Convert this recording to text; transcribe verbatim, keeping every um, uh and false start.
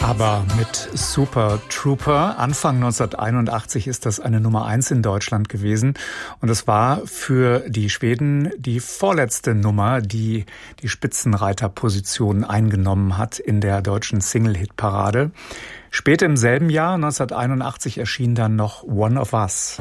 Aber mit Super Trooper, Anfang neunzehnhunderteinundachtzig ist das eine Nummer eins in Deutschland gewesen. Und es war für die Schweden die vorletzte Nummer, die die Spitzenreiterposition eingenommen hat in der deutschen Single-Hit-Parade. Später im selben Jahr, neunzehnhunderteinundachtzig, erschien dann noch One of Us.